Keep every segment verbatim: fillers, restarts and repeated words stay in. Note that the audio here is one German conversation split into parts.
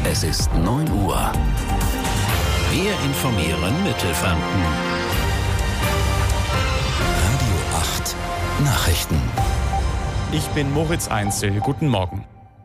Es ist neun Uhr. Wir informieren Mittelfranken. Radio acht Nachrichten. Ich bin Moritz Einzel. Guten Morgen.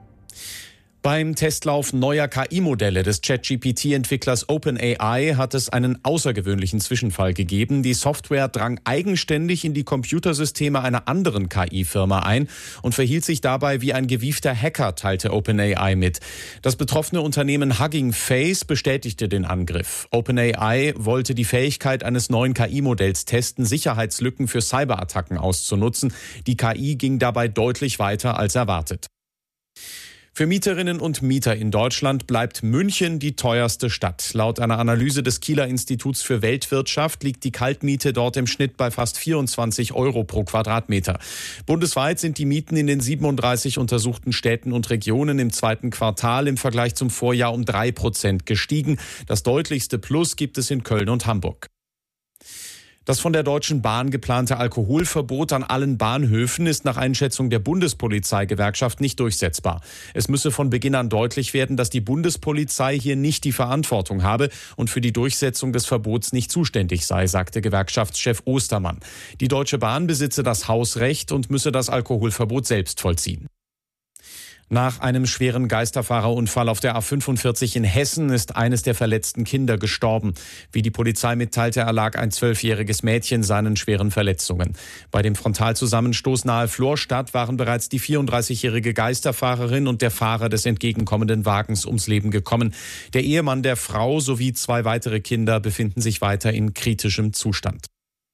Beim Testlauf neuer K I-Modelle des ChatGP T-Entwicklers OpenAI hat es einen außergewöhnlichen Zwischenfall gegeben. Die Software drang eigenständig in die Computersysteme einer anderen K I-Firma ein und verhielt sich dabei wie ein gewiefter Hacker, teilte OpenAI mit. Das betroffene Unternehmen Hugging Face bestätigte den Angriff. OpenAI wollte die Fähigkeit eines neuen K I-Modells testen, Sicherheitslücken für Cyberattacken auszunutzen. Die K I ging dabei deutlich weiter als erwartet. Für Mieterinnen und Mieter in Deutschland bleibt München die teuerste Stadt. Laut einer Analyse des Kieler Instituts für Weltwirtschaft liegt die Kaltmiete dort im Schnitt bei fast vierundzwanzig Euro pro Quadratmeter. Bundesweit sind die Mieten in den siebenunddreißig untersuchten Städten und Regionen im zweiten Quartal im Vergleich zum Vorjahr um drei Prozent gestiegen. Das deutlichste Plus gibt es in Köln und Hamburg. Das von der Deutschen Bahn geplante Alkoholverbot an allen Bahnhöfen ist nach Einschätzung der Bundespolizeigewerkschaft nicht durchsetzbar. Es müsse von Beginn an deutlich werden, dass die Bundespolizei hier nicht die Verantwortung habe und für die Durchsetzung des Verbots nicht zuständig sei, sagte Gewerkschaftschef Ostermann. Die Deutsche Bahn besitze das Hausrecht und müsse das Alkoholverbot selbst vollziehen. Nach einem schweren Geisterfahrerunfall auf der A fünfundvierzig in Hessen ist eines der verletzten Kinder gestorben. Wie die Polizei mitteilte, erlag ein zwölfjähriges Mädchen seinen schweren Verletzungen. Bei dem Frontalzusammenstoß nahe Florstadt waren bereits die vierunddreißigjährige Geisterfahrerin und der Fahrer des entgegenkommenden Wagens ums Leben gekommen. Der Ehemann der Frau sowie zwei weitere Kinder befinden sich weiter in kritischem Zustand.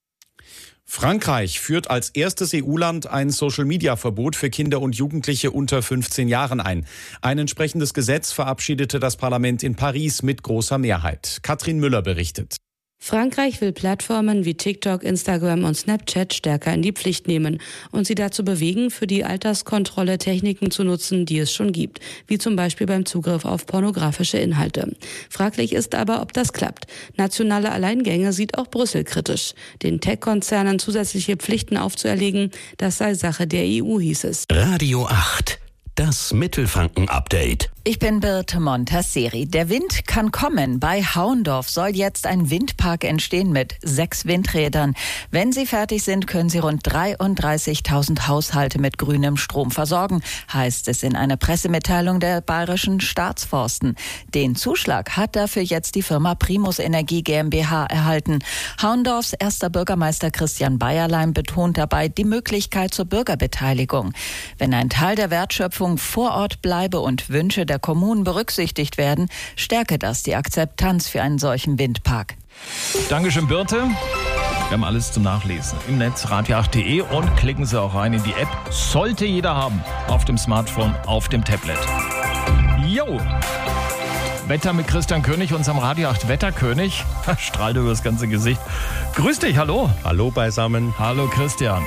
Frankreich führt als erstes E U-Land ein Social-Media-Verbot für Kinder und Jugendliche unter fünfzehn Jahren ein. Ein entsprechendes Gesetz verabschiedete das Parlament in Paris mit großer Mehrheit. Katrin Müller berichtet. Frankreich will Plattformen wie TikTok, Instagram und Snapchat stärker in die Pflicht nehmen und sie dazu bewegen, für die Alterskontrolle Techniken zu nutzen, die es schon gibt, wie zum Beispiel beim Zugriff auf pornografische Inhalte. Fraglich ist aber, ob das klappt. Nationale Alleingänge sieht auch Brüssel kritisch. Den Tech-Konzernen zusätzliche Pflichten aufzuerlegen, das sei Sache der E U, hieß es. Radio acht. Das Mittelfranken-Update. Ich bin Birte Montasseri. Der Wind kann kommen. Bei Hauendorf soll jetzt ein Windpark entstehen mit sechs Windrädern. Wenn sie fertig sind, können sie rund dreiunddreißigtausend Haushalte mit grünem Strom versorgen, heißt es in einer Pressemitteilung der Bayerischen Staatsforsten. Den Zuschlag hat dafür jetzt die Firma Primus Energie GmbH erhalten. Hauendorfs erster Bürgermeister Christian Bayerlein betont dabei die Möglichkeit zur Bürgerbeteiligung. Wenn ein Teil der Wertschöpfung vor Ort bleibe und Wünsche der Kommunen berücksichtigt werden, stärke das die Akzeptanz für einen solchen Windpark. Dankeschön, Birte. Wir haben alles zum Nachlesen im Netz radio acht punkt de und klicken Sie auch rein in die App. Sollte jeder haben. Auf dem Smartphone, auf dem Tablet. Jo! Wetter mit Christian König, unserem Radio acht Wetterkönig. Strahlt über das ganze Gesicht. Grüß dich, hallo. Hallo beisammen. Hallo Christian.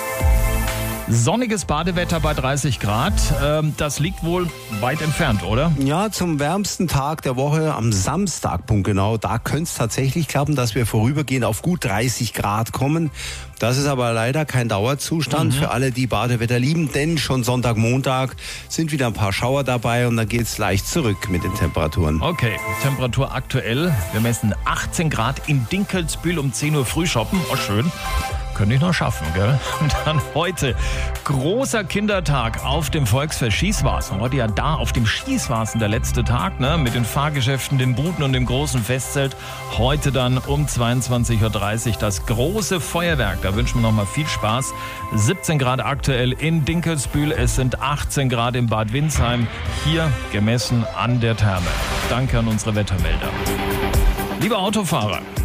Sonniges Badewetter bei dreißig Grad. Ähm, das liegt wohl weit entfernt, oder? Ja, zum wärmsten Tag der Woche, am Samstag, punktgenau, da könnte es tatsächlich klappen, dass wir vorübergehend auf gut dreißig Grad kommen. Das ist aber leider kein Dauerzustand mhm. für alle, die Badewetter lieben, denn schon Sonntag, Montag sind wieder ein paar Schauer dabei und dann geht es leicht zurück mit den Temperaturen. Okay, Temperatur aktuell. Wir messen achtzehn Grad in Dinkelsbühl um zehn Uhr früh shoppen. Oh, schön. Könnte ich noch schaffen, gell? Und dann heute großer Kindertag auf dem Volksfest Schießwasen. Heute ja da auf dem Schießwasen der letzte Tag, ne? Mit den Fahrgeschäften, den Buden und dem großen Festzelt. Heute dann um zweiundzwanzig Uhr dreißig das große Feuerwerk. Da wünschen wir noch mal viel Spaß. siebzehn Grad aktuell in Dinkelsbühl. Es sind achtzehn Grad in Bad Windsheim. Hier gemessen an der Therme. Danke an unsere Wettermelder. Liebe Autofahrer,